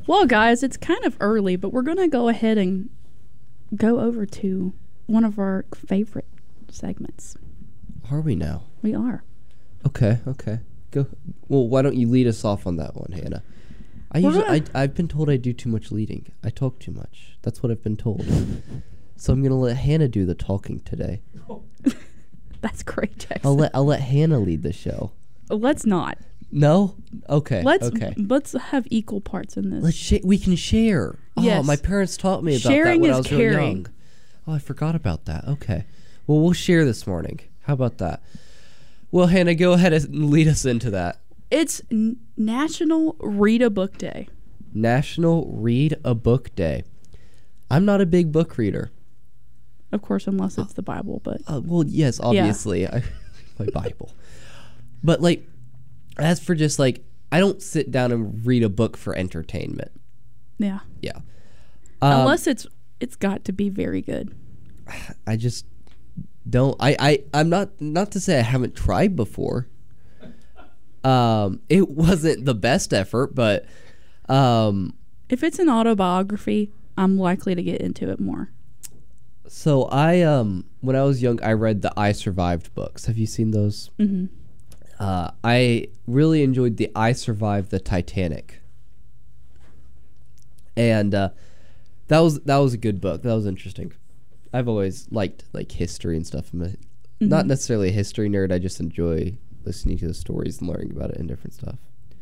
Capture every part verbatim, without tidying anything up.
Well, guys, it's kind of early, but we're going to go ahead and go over to one of our favorite segments. Are we now? We are. Okay, okay. Go. Well, why don't you lead us off on that one, Hannah? I We're usually, I, gonna- I've been told I do too much leading. I talk too much. That's what I've been told. So I'm going to let Hannah do the talking today. That's great, Jackson. I'll let I'll let Hannah lead the show. Let's not. No? Okay. Let's okay. let's have equal parts in this. Let's sh- we can share. Yes. Oh, my parents taught me about Sharing that when is I was really caring. young. Oh, I forgot about that. Okay. Well, we'll share this morning. How about that? Well, Hannah, go ahead and lead us into that. It's N- National Read a Book Day. National Read a Book Day. I'm not a big book reader. Of course, unless it's the Bible, but Uh, well, yes, obviously, I, my Bible. But like, as for just like, I don't sit down and read a book for entertainment. yeah. Yeah. Um, Unless it's it's got to be very good. I just don't. I, I I'm not not to say I haven't tried before. Um, it wasn't the best effort, but um, If it's an autobiography, I'm likely to get into it more. so I um when I was young, I read the I Survived books. Have you seen those? hmm Uh, I really enjoyed the I Survived the Titanic, and uh, that was that was a good book. That was interesting. I've always liked like history and stuff. I'm a, not necessarily a history nerd. I just enjoy listening to the stories and learning about it and different stuff.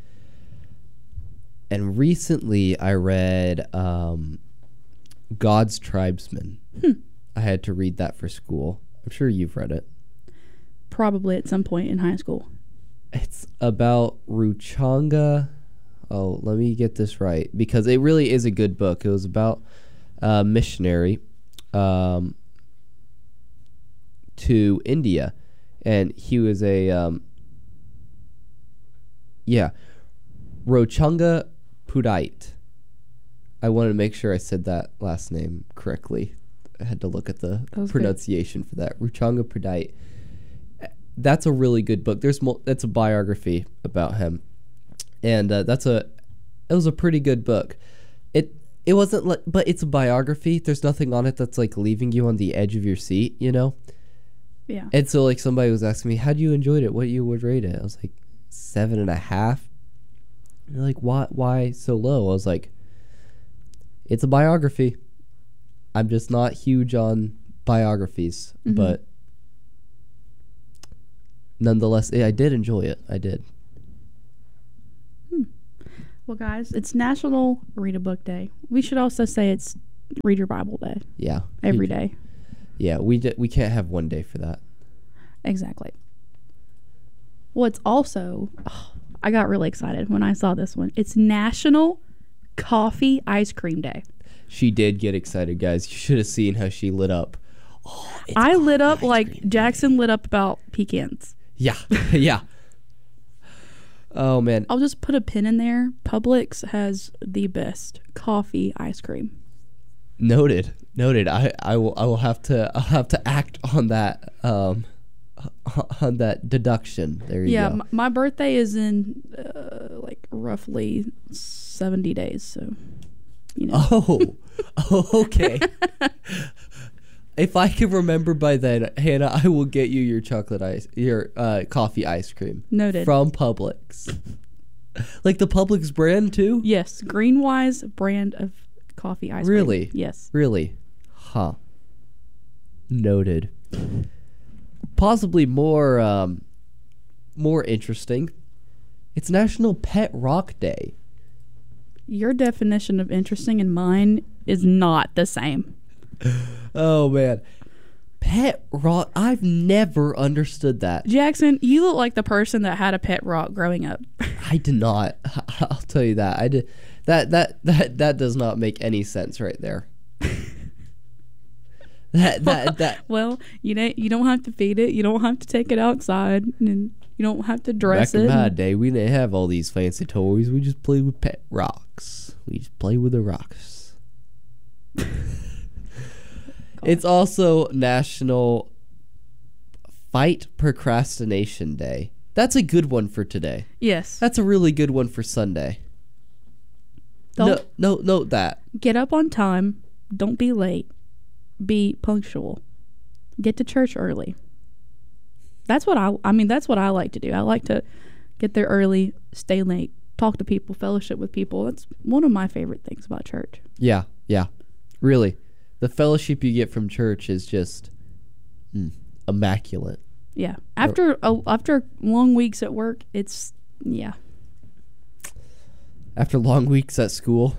And recently, I read um, God's Tribesmen. Hmm. I had to read that for school. I'm sure you've read it. Probably at some point in high school. It's about Ruchanga. Oh, let me get this right, because it really is a good book. It was about a missionary um, to India, and he was a um, yeah, Rochanga Pudait. I wanted to make sure I said that last name correctly. I had to look at the That was good. pronunciation for that. Ruchanga Pudait. That's a really good book. There's mo- that's a biography about him, and uh, that's a it was a pretty good book. It it wasn't like, but it's a biography. There's nothing on it that's like leaving you on the edge of your seat, you know. Yeah. And so like somebody was asking me, how do you enjoyed it? What you would rate it? I was like seven and a half. And they're like, why why so low? I was like, it's a biography. I'm just not huge on biographies, Mhm. but nonetheless, yeah, I did enjoy it. I did. Well, guys, it's National Read a Book Day. We should also say it's Read Your Bible Day Yeah. every We- day. Yeah, we d- we can't have one day for that. Exactly. Well, it's also, oh, I got really excited when I saw this one. It's National Coffee Ice Cream Day. She did get excited, guys. You should have seen how she lit up. Oh, it's I lit up coffee ice like cream. Jackson lit up about pecans. Yeah, yeah. Oh man, I'll just put a pin in there. Publix has the best coffee ice cream. noted, noted. I, I will I will have to I'll have to act on that um on that deduction. There you Yeah, go. m- my birthday is in uh, like roughly seventy days, so you know. Oh, oh, okay. If I can remember by then, Hannah, I will get you your chocolate ice, your uh, coffee ice cream. Noted. From Publix. Like the Publix brand too? Yes, Greenwise brand of coffee ice cream. Really? Yes. Really? Huh. Noted. Possibly more, um, more interesting. It's National Pet Rock Day. Your definition of interesting and mine is not the same. Oh man, pet rock. I've never understood that. Jackson, you look like the person that had a pet rock growing up. I did not. I'll tell you that. I did. That that that that does not make any sense right there. that that that. Well, you know, you don't have to feed it. You don't have to take it outside, and you don't have to dress Back it. in my day, we didn't have all these fancy toys. We just played with pet rocks. We just play with the rocks. It's also National Fight Procrastination Day. That's a good one for today. Yes. That's a really good one for Sunday. Don't No, no, note that. get up on time. Don't be late. Be punctual. Get to church early. That's what I I mean that's what I like to do. I like to get there early, stay late, talk to people, fellowship with people. That's one of my favorite things about church. Yeah, yeah. Really. The fellowship you get from church is just mm, immaculate. Yeah. After a, after long weeks at work, it's yeah. After long weeks at school.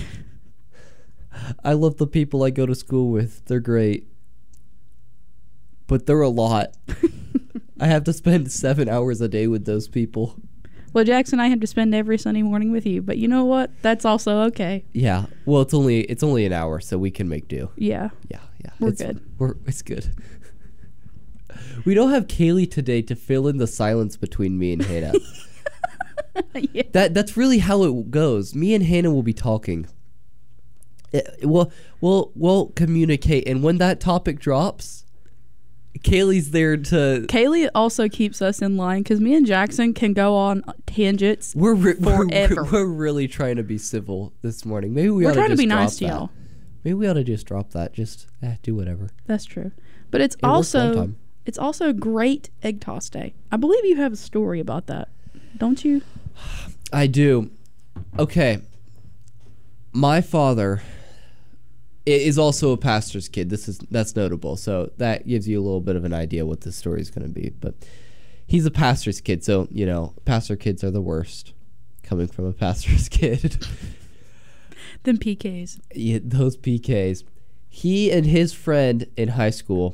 I love the people I go to school with. They're great. But they're a lot. I have to spend seven hours a day with those people. Well, Jackson, I have to spend every Sunday morning with you, but you know what? That's also okay. Yeah. Well, it's only it's only an hour, so we can make do. Yeah. Yeah, yeah. We're it's, good. We're it's good. We don't have Kaylee today to fill in the silence between me and Hannah. Yeah. That that's really how it goes. Me and Hannah will be talking. It, we'll we'll we'll communicate, and when that topic drops, Kaylee's there to. Kaylee also keeps us in line because me and Jackson can go on tangents. We're re- forever. We're, we're really trying to be civil this morning. Maybe we We're ought to trying to just be drop nice to that. y'all. Maybe we ought to just drop that. Just eh, do whatever. That's true. But it's It works one also time. it's also a great egg toss day. I believe you have a story about that, don't you? I do. Okay. My father i- is also a pastor's kid. This is that's notable. So that gives you a little bit of an idea what this story is going to be. But he's a pastor's kid, so you know, pastor kids are the worst. Coming from a pastor's kid. Them P Ks. Yeah, those P Ks. He and his friend in high school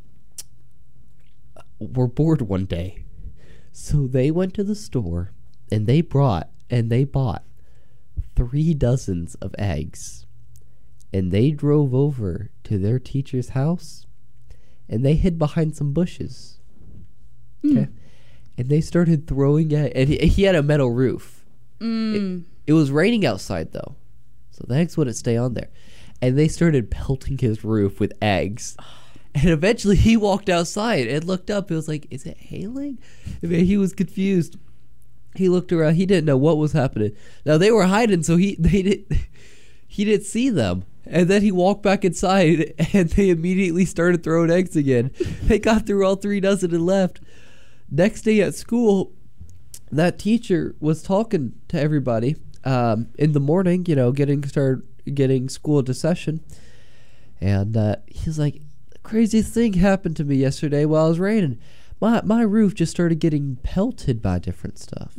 were bored one day. So they went to the store and they brought and they bought three dozens of eggs. And they drove over to their teacher's house and they hid behind some bushes. Okay. Mm. And they started throwing eggs. And he, he had a metal roof. Mm. It, it was raining outside though. So the eggs wouldn't stay on there. And they started pelting his roof with eggs. And eventually he walked outside and looked up. It was like, is it hailing? I mean, he was confused. He looked around. He didn't know what was happening. Now they were hiding, so he they did he didn't see them. And then he walked back inside and they immediately started throwing eggs again. They got through all three dozen and left. Next day at school, that teacher was talking to everybody um, in the morning, you know, getting started getting school into session. And uh, he's like, the craziest thing happened to me yesterday while it was raining. My my roof just started getting pelted by different stuff.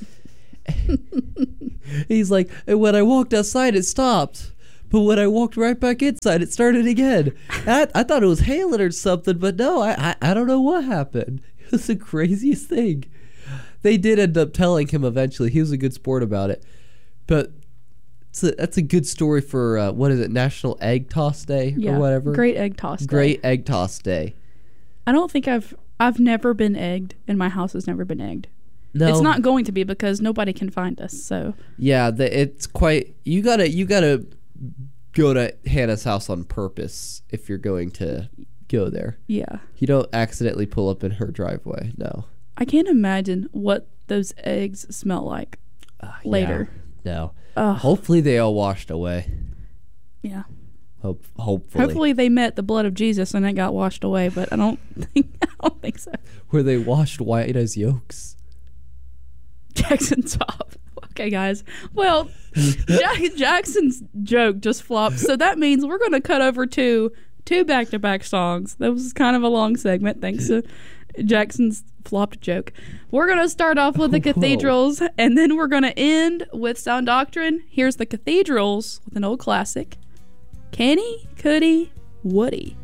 He's like, and when I walked outside, it stopped. But when I walked right back inside, it started again. I, I thought it was hailing or something, but no, I, I I don't know what happened. It was the craziest thing. They did end up telling him eventually. He was a good sport about it. But it's a, that's a good story for, uh, what is it, National Egg Toss Day Yeah. or whatever? Great egg toss day. Great Egg Toss Day. I don't think I've I've never been egged, and my house has never been egged. No, It's not going to be because nobody can find us. So Yeah, the, it's quite. You gotta, you gotta go to Hannah's house on purpose if you're going to go there. yeah, You don't accidentally pull up in her driveway. No. I can't imagine what those eggs smell like Uh, later. Yeah, no. Ugh. Hopefully they all washed away. Yeah. Hope, hopefully. Hopefully they met the blood of Jesus and it got washed away, but I don't think I don't think so. Were they washed white as yolks? Jackson top. Okay, guys. Well, Jack- Jackson's joke just flopped, so that means we're going to cut over to two back-to-back songs. That was kind of a long segment, thanks to Jackson's flopped joke. We're going to start off with the Whoa. Cathedrals, and then we're going to end with Sound Doctrine. Here's the Cathedrals with an old classic, Kenny, Cuddy, Woody.